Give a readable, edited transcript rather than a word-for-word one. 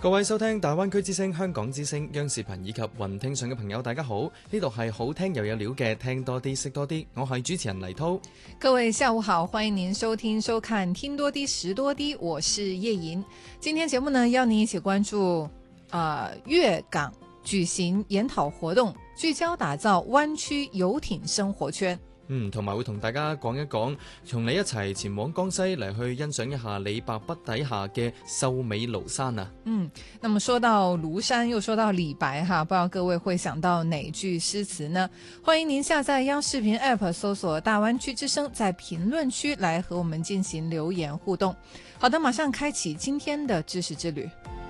各位收聽大灣區之聲、香港之聲、央視頻以及雲聽上嘅朋友，大家好，呢度係好聽又有料嘅聽多啲識多啲，我係主持人黎濤。 各位下午好，歡迎您收聽收看聽多啲識多啲，我是葉瑩。今天節目呢，邀您一起關注粵港舉行研討活動，聚焦打造灣區遊艇生活圈。 同埋會同大家講一講，同你一齊前往江西嚟去欣賞一下李白筆底下嘅秀美廬山啊。 那麼說到廬山，又說到李白哈，不知道各位會想到哪句詩詞呢？歡迎您下載央視頻 App， 搜索大灣區之聲，在評論區來和我們進行留言互動。好的，馬上開啟今天的知識之旅。